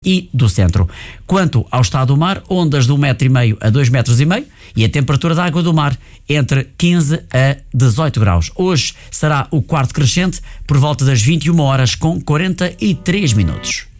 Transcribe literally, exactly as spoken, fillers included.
e do centro. Quanto ao estado do mar, ondas de um metro e meio a dois metros e meio e a temperatura da água do mar entre quinze a dezoito graus. Hoje será o quarto crescente por volta das vinte e uma horas com quarenta e três minutos.